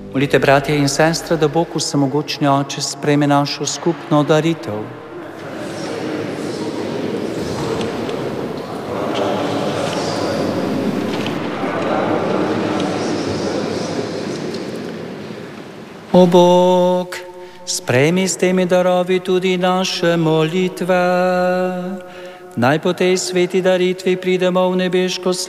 Molite, bratje in sestre, da Bog vsemogočni Oče sprejme našo skupno daritev. O Bog, sprejmi s temi darovi tudi naše molitve. Naj po tej sveti daritvi pridemo v nebeško